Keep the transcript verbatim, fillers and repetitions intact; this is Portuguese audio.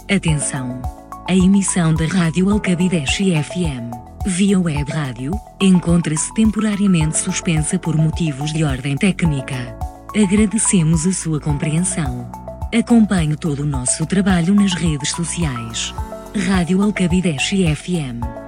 Atenção! A emissão da Rádio Alcabideche F M, via web rádio, encontra-se temporariamente suspensa por motivos de ordem técnica. Agradecemos a sua compreensão. Acompanhe todo o nosso trabalho nas redes sociais. Rádio Alcabideche F M.